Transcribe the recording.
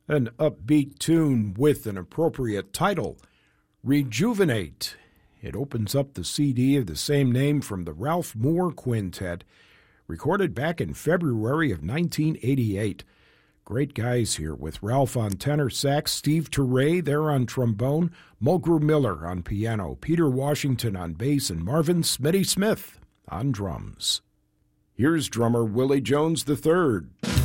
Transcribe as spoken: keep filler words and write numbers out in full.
An upbeat tune with an appropriate title, Rejuvenate. It opens up the C D of the same name from the Ralph Moore Quintet, recorded back in February of nineteen eighty-eight. Great guys here with Ralph on tenor sax, Steve Turre there on trombone, Mulgrew Miller on piano, Peter Washington on bass, and Marvin Smitty Smith on drums. Here's drummer Willie Jones the third.